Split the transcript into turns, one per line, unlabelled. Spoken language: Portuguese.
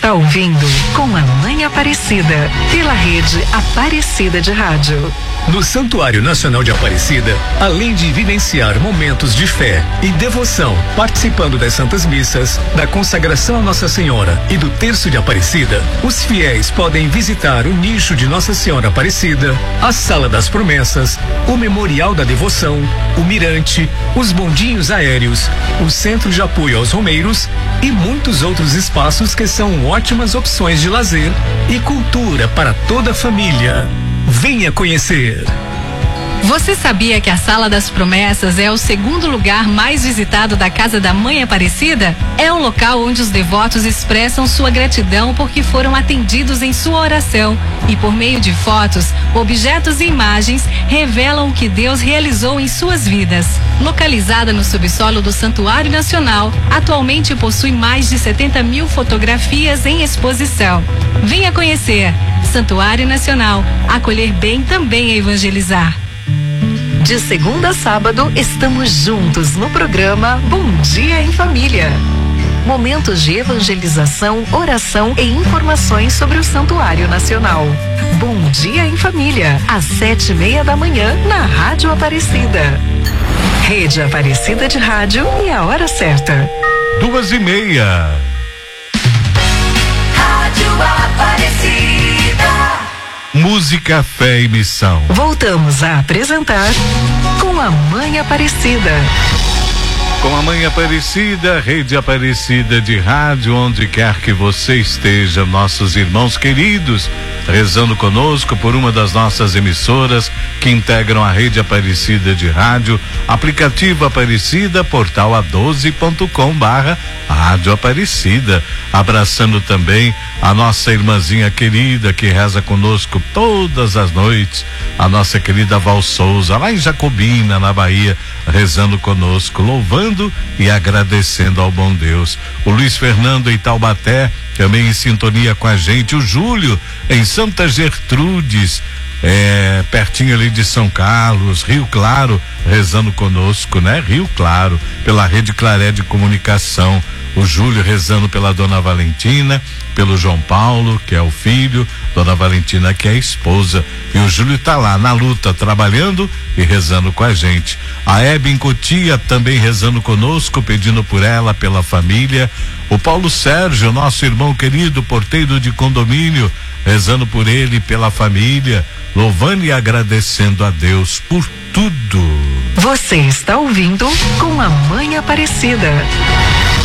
está ouvindo Com a Mãe Aparecida, pela rede Aparecida de Rádio.
No Santuário Nacional de Aparecida, além de vivenciar momentos de fé e devoção, participando das Santas Missas, da consagração a Nossa Senhora e do Terço de Aparecida, os fiéis podem visitar o nicho de Nossa Senhora Aparecida, a Sala das Promessas, o Memorial da Devoção, o Mirante, os bondinhos aéreos, o Centro de Apoio aos Romeiros e muitos outros espaços que são ótimas opções de lazer e cultura para toda a família. Venha conhecer.
Você sabia que a Sala das Promessas é o segundo lugar mais visitado da Casa da Mãe Aparecida? É o local onde os devotos expressam sua gratidão porque foram atendidos em sua oração e, por meio de fotos, objetos e imagens, revelam o que Deus realizou em suas vidas. Localizada no subsolo do Santuário Nacional, atualmente possui mais de 70 mil fotografias em exposição. Venha conhecer. Santuário Nacional, acolher bem também é evangelizar.
De segunda a sábado, estamos juntos no programa Bom Dia em Família. Momentos de evangelização, oração e informações sobre o Santuário Nacional. Bom Dia em Família, às 7:30 da manhã, na Rádio Aparecida. Rede Aparecida de Rádio e a hora certa.
2:30.
Rádio Aparecida.
Música, fé e missão.
Voltamos a apresentar Com a Mãe Aparecida.
Com a Mãe Aparecida, Rede Aparecida de Rádio, onde quer que você esteja, nossos irmãos queridos, rezando conosco por uma das nossas emissoras que integram a Rede Aparecida de Rádio, aplicativo Aparecida, portal a12.com/Rádio Aparecida. Abraçando também a nossa irmãzinha querida que reza conosco todas as noites, a nossa querida Val Souza, lá em Jacobina, na Bahia, rezando conosco, louvando e agradecendo ao bom Deus. O Luiz Fernando em Taubaté, também em sintonia com a gente. O Júlio em Santa Gertrudes, pertinho ali de São Carlos, Rio Claro, rezando conosco, né? Rio Claro, pela Rede Claré de Comunicação. O Júlio rezando pela Dona Valentina, pelo João Paulo, que é o filho, Dona Valentina, que é a esposa. E o Júlio tá lá na luta, trabalhando e rezando com a gente. A Hebe em Cotia também rezando conosco, pedindo por ela, pela família. O Paulo Sérgio, nosso irmão querido, porteiro de condomínio, rezando por ele, pela família, louvando e agradecendo a Deus por tudo.
Você está ouvindo Com a Mãe Aparecida.